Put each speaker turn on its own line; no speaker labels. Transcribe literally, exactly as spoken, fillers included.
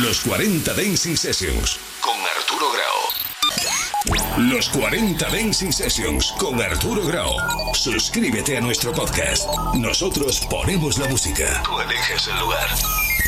Los cuarenta Dancing Sessions con Arturo Grau. Los cuarenta Dancing Sessions con Arturo Grau. Suscríbete a nuestro podcast. Nosotros ponemos la música. Tú eliges el lugar.